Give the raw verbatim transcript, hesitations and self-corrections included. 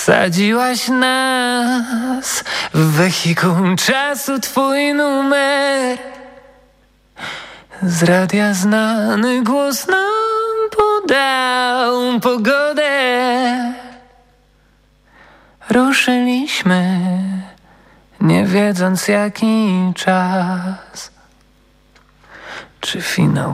Wsadziłaś nas w wehikuł czasu, twój numer. Z radia znany głos nam podał pogodę. Ruszyliśmy, nie wiedząc jaki czas. Czy finał